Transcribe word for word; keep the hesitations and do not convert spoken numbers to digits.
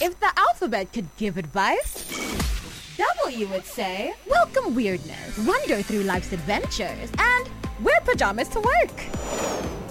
If the alphabet could give advice, W would say, welcome weirdness, wander through life's adventures, and wear pajamas to work.